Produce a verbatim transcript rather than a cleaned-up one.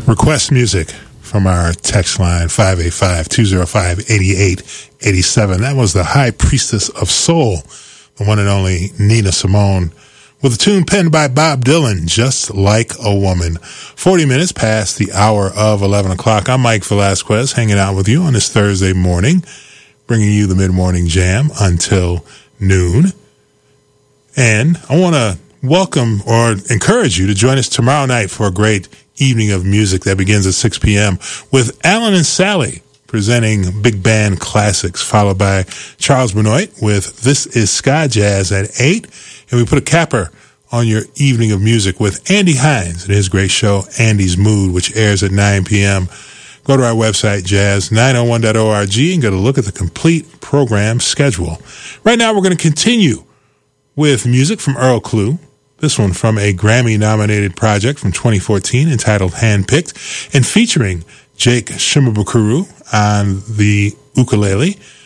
Request music from our text line five eight five, two oh five, eight eight eight seven. That was the High Priestess of Soul, the one and only Nina Simone, with a tune penned by Bob Dylan, Just Like a Woman. forty minutes past the hour of eleven o'clock. I'm Mike Velasquez, hanging out with you on this Thursday morning, bringing you the mid-morning jam until noon. And I want to welcome or encourage you to join us tomorrow night for a great evening of music that begins at six p.m. with Alan and Sally presenting big band classics, followed by Charles Benoit with This Is Ska Jazz at eight. And we put a capper on your evening of music with Andy Hines and his great show, Andy's Mood, which airs at nine p.m. Go to our website, jazz nine oh one dot org, and get a look at the complete program schedule. Right now, we're going to continue with music from Earl Klugh. This one from a Grammy-nominated project from twenty fourteen entitled Handpicked, and featuring Jake Shimabukuro on the ukulele.